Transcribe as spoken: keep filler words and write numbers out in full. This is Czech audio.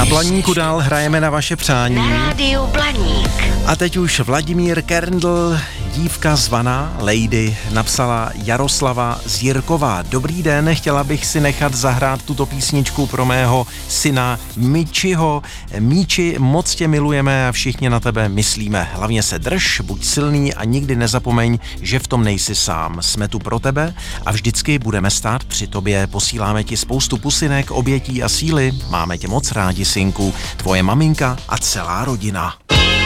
Blaníku dál hrajeme na vaše přání. Na rádiu Blaník. A teď už Vladimír Kerndl, dívka zvaná Lady, napsala Jaroslava Zírková. Dobrý den, chtěla bych si nechat zahrát tuto písničku pro mého syna Mičiho. Míči, moc tě milujeme a všichni na tebe myslíme. Hlavně se drž, buď silný a nikdy nezapomeň, že v tom nejsi sám. Jsme tu pro tebe a vždycky budeme stát při tobě. Posíláme ti spoustu pusinek, obětí a síly. Máme tě moc rádi, synku. Tvoje maminka a celá rodina.